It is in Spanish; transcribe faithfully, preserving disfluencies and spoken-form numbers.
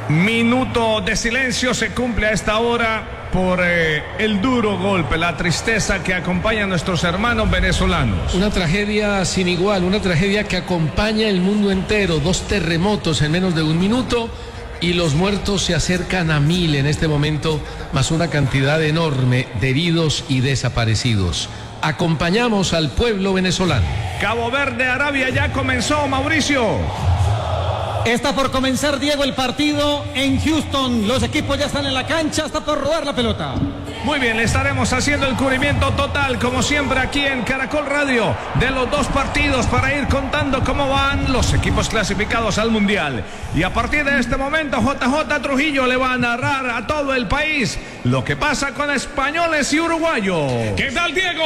Minuto de silencio se cumple a esta hora por eh, el duro golpe, la tristeza que acompaña a nuestros hermanos venezolanos. Una tragedia sin igual, una tragedia que acompaña el mundo entero. Dos terremotos en menos de un minuto y los muertos se acercan a mil en este momento, más una cantidad enorme de heridos y desaparecidos. Acompañamos al pueblo venezolano. Cabo Verde, Arabia, ya comenzó, Mauricio. Está por comenzar, Diego, el partido en Houston. Los equipos ya están en la cancha, está por rodar la pelota. Muy bien, le estaremos haciendo el cubrimiento total, como siempre, aquí en Caracol Radio, de los dos partidos para ir contando cómo van los equipos clasificados al Mundial. Y a partir de este momento, J J Trujillo le va a narrar a todo el país lo que pasa con españoles y uruguayos. ¿Qué tal, Diego?